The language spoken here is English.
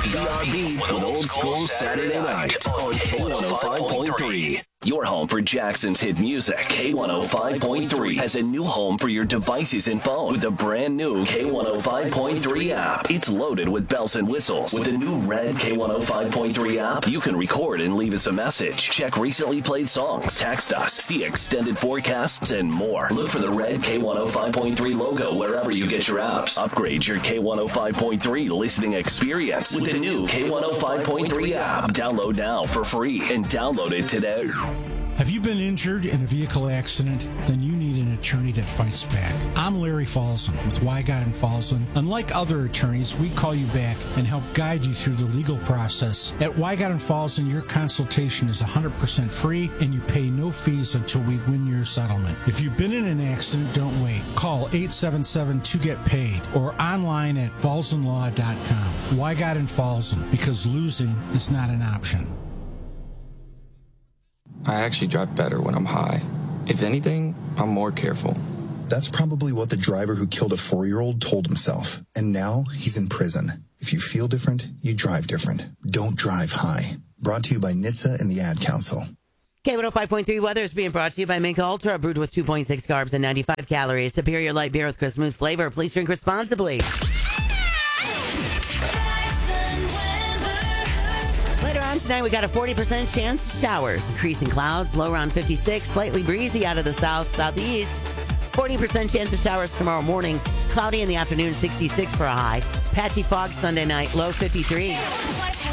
BRB with Old School Saturday Night on K105.3. Your home for Jackson's hit music. K105.3 has a new home for your devices and phone with the brand new K105.3 app. It's loaded with bells and whistles. With the new red K105.3 app, you can record and leave us a message. Check recently played songs, text us, see extended forecasts, and more. Look for the red K105.3 logo wherever you get your apps. Upgrade your K105.3 listening experience with the new K105.3 app. Download now for free and download it today. Have you been injured in a vehicle accident? Then you need an attorney that fights back. I'm Larry Falzon with Wygott and Falzon. Unlike other attorneys, we call you back and help guide you through the legal process. At Wygott and Falzon, your consultation is 100% free and you pay no fees until we win your settlement. If you've been in an accident, don't wait. Call 877-2-GET-PAID or online at falzonlaw.com. Wygott and Falzon, because losing is not an option. I actually drive better when I'm high. If anything, I'm more careful. That's probably what the driver who killed a 4-year-old told himself. And now he's in prison. If you feel different, you drive different. Don't drive high. Brought to you by NHTSA and the Ad Council. K105.3 weather is being brought to you by Mink Ultra, brewed with 2.6 carbs and 95 calories. Superior light beer with crisp smooth flavor. Please drink responsibly. Later on tonight, we got a 40% chance of showers. Increasing clouds, low around 56, slightly breezy out of the south-southeast. 40% chance of showers tomorrow morning. Cloudy in the afternoon, 66 for a high. Patchy fog Sunday night, low 53.